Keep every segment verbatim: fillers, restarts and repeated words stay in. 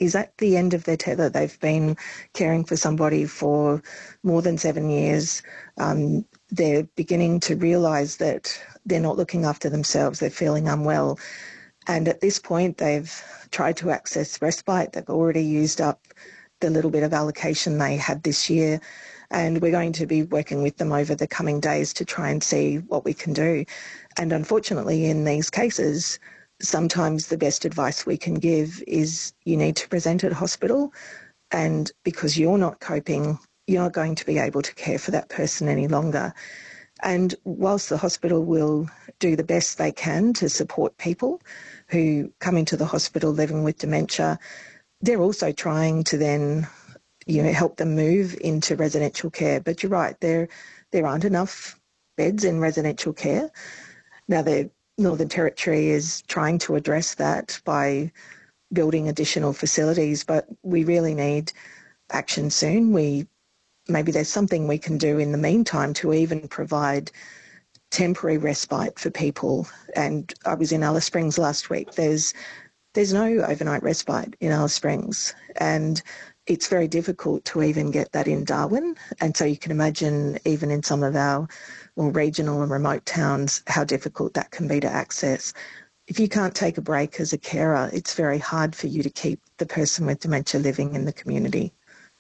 is at the end of their tether. They've been caring for somebody for more than seven years. Um, they're beginning to realise that they're not looking after themselves. They're feeling unwell. And at this point, they've tried to access respite. They've already used up the little bit of allocation they had this year. And we're going to be working with them over the coming days to try and see what we can do. And unfortunately, in these cases, sometimes the best advice we can give is you need to present at hospital, and because you're not coping, you're not going to be able to care for that person any longer. And whilst the hospital will do the best they can to support people who come into the hospital living with dementia, they're also trying to then, you know, help them move into residential care. But you're right, there there aren't enough beds in residential care. Now, the Northern Territory is trying to address that by building additional facilities, but we really need action soon. We maybe there's something we can do in the meantime to even provide temporary respite for people. And I was in Alice Springs last week. There's there's no overnight respite in Alice Springs, and it's very difficult to even get that in Darwin. And so you can imagine even in some of our more regional and remote towns how difficult that can be to access. If you can't take a break as a carer, it's very hard for you to keep the person with dementia living in the community.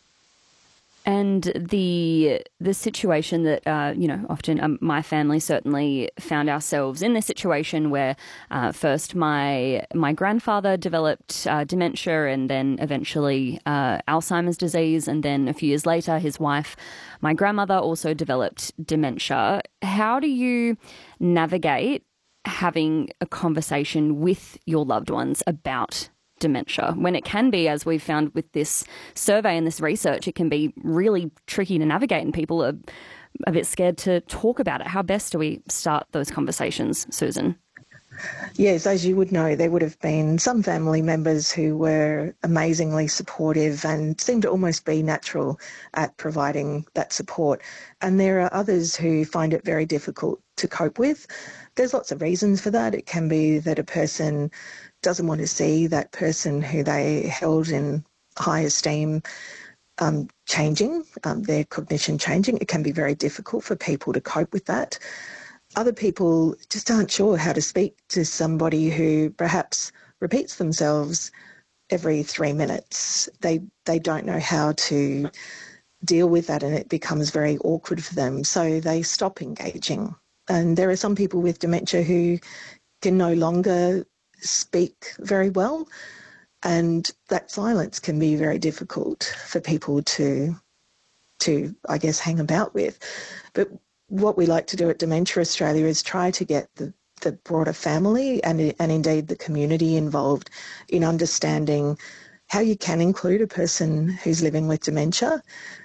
And the the situation that, uh, you know, often um, my family certainly found ourselves in this situation where uh, first my my grandfather developed uh, dementia and then eventually uh, Alzheimer's disease. And then a few years later, his wife, my grandmother, also developed dementia. How do you navigate having a conversation with your loved ones about dementia, when it can be, as we've found with this survey and this research, it can be really tricky to navigate and people are a bit scared to talk about it? How best do we start those conversations, Susan? Yes, as you would know, there would have been some family members who were amazingly supportive and seemed to almost be natural at providing that support. And there are others who find it very difficult to cope with. There's lots of reasons for that. It can be that a person doesn't want to see that person who they held in high esteem um, changing, um, their cognition changing. It can be very difficult for people to cope with that. Other people just aren't sure how to speak to somebody who perhaps repeats themselves every three minutes. They they don't know how to deal with that, and it becomes very awkward for them. So they stop engaging. And there are some people with dementia who can no longer speak very well, and that silence can be very difficult for people to, to I guess, hang about with. But what we like to do at Dementia Australia is try to get the, the broader family and, and indeed the community involved in understanding how you can include a person who's living with dementia.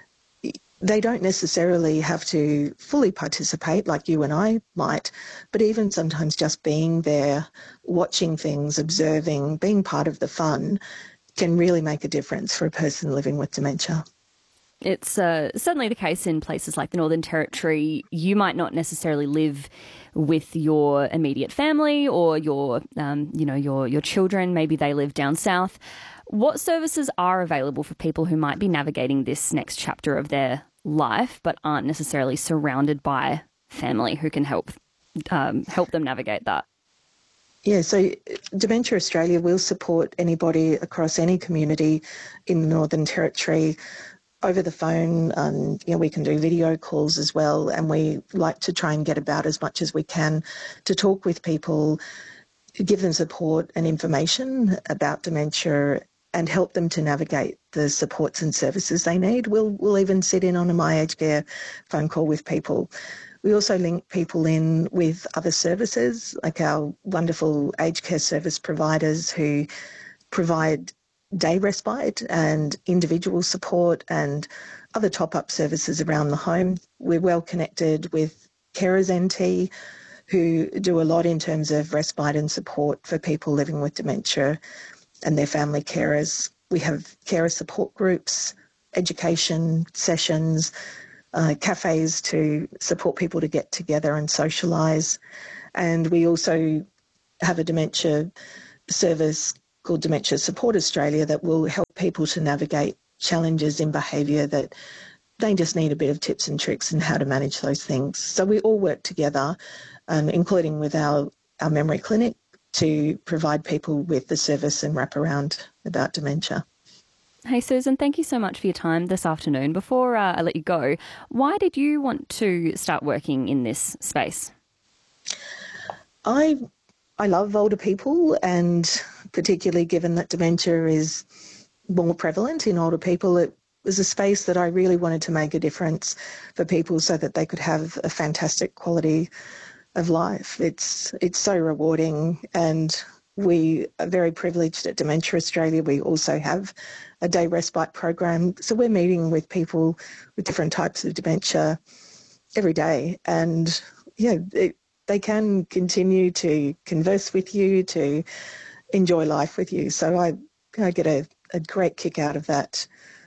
They don't necessarily have to fully participate like you and I might, but even sometimes just being there, watching things, observing, being part of the fun can really make a difference for a person living with dementia. It's uh, certainly the case in places like the Northern Territory. You might not necessarily live with your immediate family or your, um, you know, your your children. Maybe they live down south. What services are available for people who might be navigating this next chapter of their life but aren't necessarily surrounded by family who can help um, help them navigate that? Yeah, so Dementia Australia will support anybody across any community in the Northern Territory over the phone. Um, you know, we can do video calls as well, and we like to try and get about as much as we can to talk with people, give them support and information about dementia and help them to navigate the supports and services they need. We'll, we'll even sit in on a My Aged Care phone call with people. We also link people in with other services, like our wonderful aged care service providers who provide day respite and individual support and other top-up services around the home. We're well connected with Carers N T, who do a lot in terms of respite and support for people living with dementia and their family carers. We have carer support groups, education sessions, uh, cafes to support people to get together and socialise. And we also have a dementia service called Dementia Support Australia that will help people to navigate challenges in behaviour that they just need a bit of tips and tricks in how to manage those things. So we all work together, um, including with our, our memory clinic, to provide people with the service and wraparound about dementia. Hey, Susan, thank you so much for your time this afternoon. Before uh, I let you go, why did you want to start working in this space? I I love older people, and particularly given that dementia is more prevalent in older people, it was a space that I really wanted to make a difference for people so that they could have a fantastic quality of life. It's it's so rewarding, and we are very privileged at Dementia Australia. We also have a day respite program. So we're meeting with people with different types of dementia every day. And, yeah, it, they can continue to converse with you, to enjoy life with you. So I, I get a, a great kick out of that.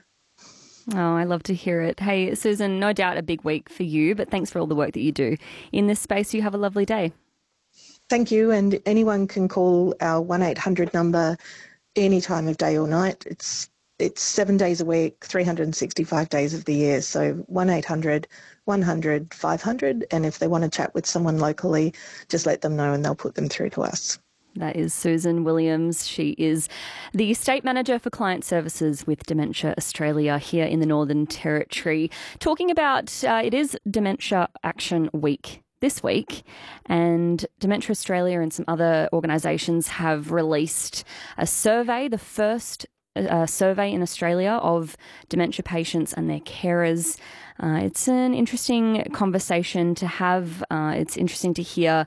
Oh, I love to hear it. Hey, Susan, no doubt a big week for you, but thanks for all the work that you do in this space. You have a lovely day. Thank you. And anyone can call our one eight hundred number any time of day or night. It's it's seven days a week, three hundred sixty-five days of the year. So one eight hundred, one hundred, five hundred. And if they want to chat with someone locally, just let them know and they'll put them through to us. That is Susan Williams. She is the State Manager for Client Services with Dementia Australia here in the Northern Territory, talking about uh, it is Dementia Action Week this week, and Dementia Australia and some other organisations have released a survey, the first uh, survey in Australia of dementia patients and their carers. Uh, it's an interesting conversation to have. Uh, it's interesting to hear.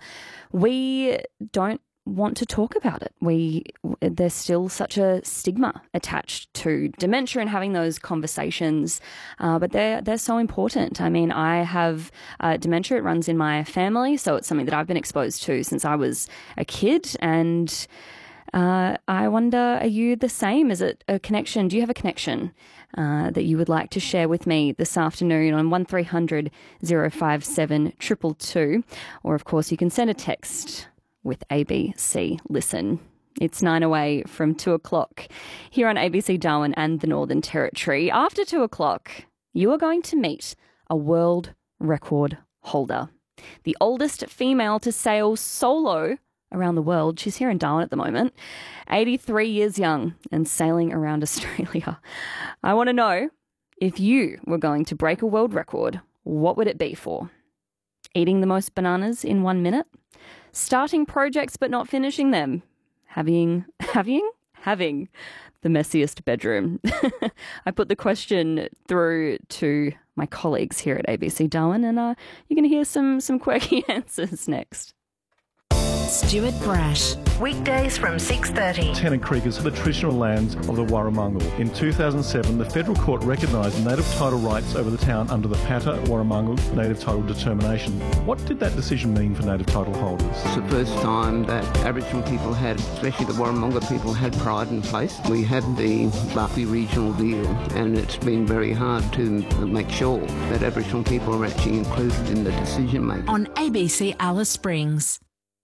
We don't want to talk about it. We there's still such a stigma attached to dementia and having those conversations, uh, but they're they're so important. I mean, I have uh, dementia. It runs in my family, so it's something that I've been exposed to since I was a kid. And uh, I wonder, are you the same? Is it a connection? Do you have a connection uh, that you would like to share with me this afternoon on one three hundred, zero five seven, two two two, or of course you can send a text with A B C Listen. It's nine away from two o'clock here on A B C Darwin and the Northern Territory. After two o'clock, you are going to meet a world record holder, the oldest female to sail solo around the world. She's here in Darwin at the moment, eighty-three years young and sailing around Australia. I want to know, if you were going to break a world record, what would it be for? Eating the most bananas in one minute? Starting projects but not finishing them? Having, having, having the messiest bedroom? I put the question through to my colleagues here at A B C Darwin, and uh, you're going to hear some, some quirky answers next. Stuart Brash. Weekdays from six thirty. Tennant Creek is the traditional lands of the Warramungal. In two thousand seven, the federal court recognised native title rights over the town under the Pata Warramungal native title determination. What did that decision mean for native title holders? It's the first time that Aboriginal people had, especially the Warramungal people, had pride in place. We had the Barkly regional deal, and it's been very hard to make sure that Aboriginal people are actually included in the decision making. On A B C Alice Springs.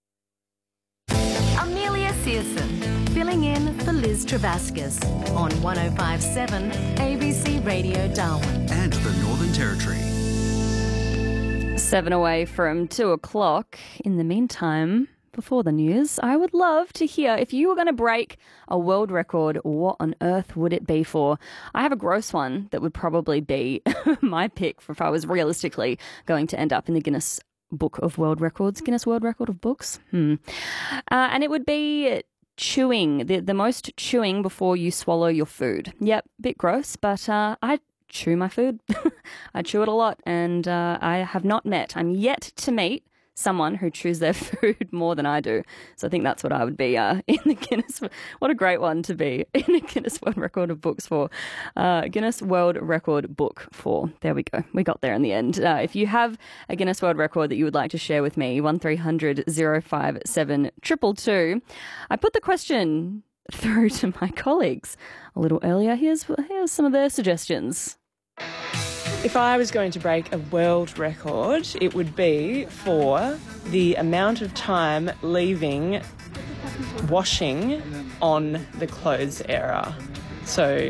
Amelia Searson, filling in for Liz Travascus on one oh five point seven A B C Radio Darwin. And the Northern Territory. Seven away from two o'clock. In the meantime, before the news, I would love to hear, if you were going to break a world record, what on earth would it be for? I have a gross one that would probably be my pick for if I was realistically going to end up in the Guinness Book of World Records, Guinness World Record of Books. Hmm. Uh, and it would be chewing, the, the most chewing before you swallow your food. Yep, a bit gross, but uh, I chew my food. I chew it a lot, and uh, I have not met, I'm yet to meet someone who chews their food more than I do. So I think that's what I would be uh, in the Guinness. What a great one to be in the Guinness World Record of Books for. Uh, Guinness World Record Book for. There we go. We got there in the end. Uh, if you have a Guinness World Record that you would like to share with me, one three hundred, zero five seven, two two two. I put the question through to my colleagues a little earlier. Here's, here's some of their suggestions. If I was going to break a world record, it would be for the amount of time leaving washing on the clothes era. So